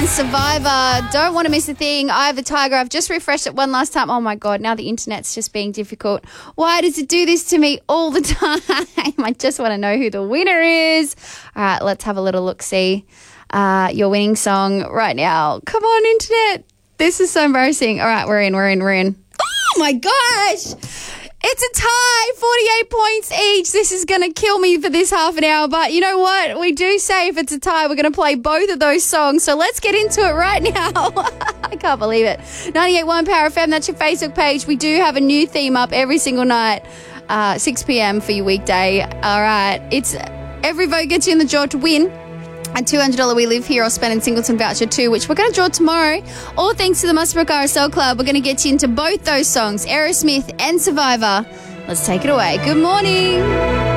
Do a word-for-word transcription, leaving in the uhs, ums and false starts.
and Survivor. Don't want to miss a thing. I have a Tiger. I've just refreshed it one last time. Oh, my God. Now the internet's just being difficult. Why does it do this to me all the time? I just want to know who the winner is. All right, let's have a little look-see. Uh, your winning song right now. Come on, internet. This is so embarrassing. All right, we're in, we're in, we're in. Oh, my gosh. It's a tie, forty-eight points each. This is going to kill me for this half an hour. But you know what? We do say if it's a tie, we're going to play both of those songs. So let's get into it right now. I can't believe it. ninety-eight point one Power F M, that's your Facebook page. We do have a new theme up every single night, uh, six p.m. for your weekday. All right. It's every vote gets you in the draw to win a two hundred dollars We Live Here or Spend in Singleton voucher too, which we're going to draw tomorrow. All thanks to the Musbrook R S L Club. We're going to get you into both those songs, Aerosmith and Survivor. Let's take it away. Good morning.